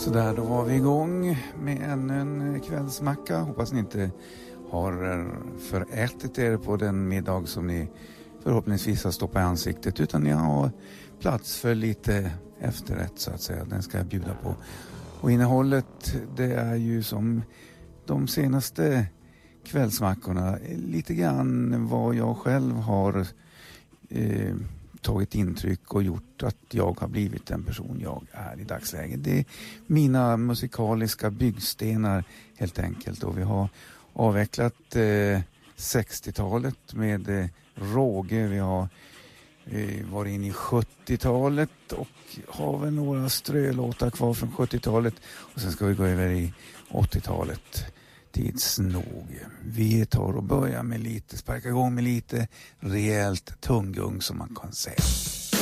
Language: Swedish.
Så där, då var vi igång med ännu en kvällsmacka. Hoppas ni inte har förätit er på den middag som ni förhoppningsvis har stoppat i ansiktet, utan ni har plats för lite efterrätt så att säga. Den ska jag bjuda på. Och innehållet, det är ju som de senaste kvällsmackorna lite grann vad jag själv har tagit intryck och gjort att jag har blivit den person jag är i dagsläget. Det är mina musikaliska byggstenar helt enkelt, och vi har avvecklat 60-talet med råge. Vi har varit in i 70-talet och har väl några strölåtar kvar från 70-talet, och sen ska vi gå över i 80-talet tids nog. Vi tar och börjar med lite, sparka igång med lite rejält tunggung som man kan säga.